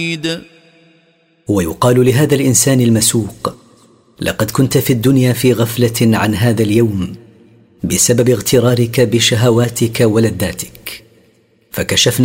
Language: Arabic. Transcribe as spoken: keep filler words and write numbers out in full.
ويقال لهذا الإنسان المسوق: لقد كنت في الدنيا في غفلة عن هذا اليوم بسبب اغترارك بشهواتك ولذاتك، فكشفنا